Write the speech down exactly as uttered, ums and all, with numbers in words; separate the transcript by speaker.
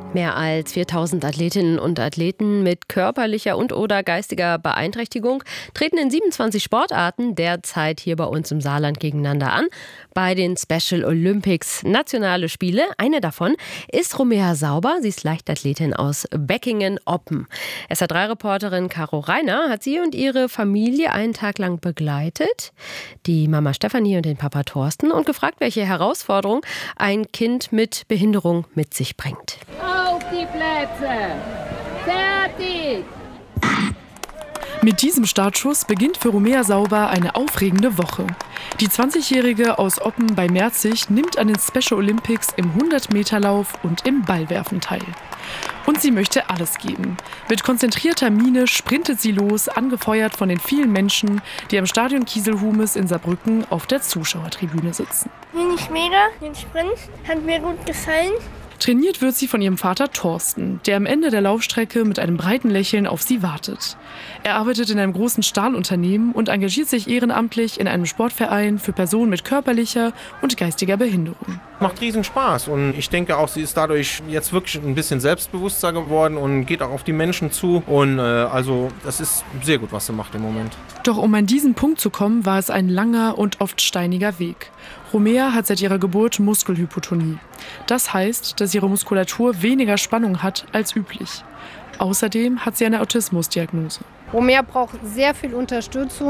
Speaker 1: Mehr als viertausend Athletinnen und Athleten mit körperlicher und/oder geistiger Beeinträchtigung treten in siebenundzwanzig Sportarten derzeit hier bei uns im Saarland gegeneinander an. Bei den Special Olympics nationale Spiele. Eine davon ist Romea Sauber. Sie ist Leichtathletin aus Beckingen-Oppen. S R drei Reporterin Caro Reiner hat sie und ihre Familie einen Tag lang begleitet. Die Mama Stefanie und den Papa Thorsten und gefragt, welche Herausforderung ein Kind mit Behinderung mit sich bringt.
Speaker 2: Auf die Plätze! Fertig!
Speaker 3: Mit diesem Startschuss beginnt für Romea Sauber eine aufregende Woche. Die zwanzigjährige aus Oppen bei Merzig nimmt an den Special Olympics im hundert-Meter-Lauf und im Ballwerfen teil. Und sie möchte alles geben. Mit konzentrierter Miene sprintet sie los, angefeuert von den vielen Menschen, die am Stadion Kieselhumes in Saarbrücken auf der Zuschauertribüne sitzen.
Speaker 4: Finde ich mega, den Sprint hat mir gut gefallen.
Speaker 3: Trainiert wird sie von ihrem Vater Thorsten, der am Ende der Laufstrecke mit einem breiten Lächeln auf sie wartet. Er arbeitet in einem großen Stahlunternehmen und engagiert sich ehrenamtlich in einem Sportverein für Personen mit körperlicher und geistiger Behinderung.
Speaker 5: Macht riesen Spaß und ich denke auch, sie ist dadurch jetzt wirklich ein bisschen selbstbewusster geworden und geht auch auf die Menschen zu. Und äh, also das ist sehr gut, was sie macht im Moment.
Speaker 3: Doch um an diesen Punkt zu kommen, war es ein langer und oft steiniger Weg. Romea hat seit ihrer Geburt Muskelhypotonie. Das heißt, dass ihre Muskulatur weniger Spannung hat als üblich. Außerdem hat sie eine Autismusdiagnose.
Speaker 6: Romea braucht sehr viel Unterstützung.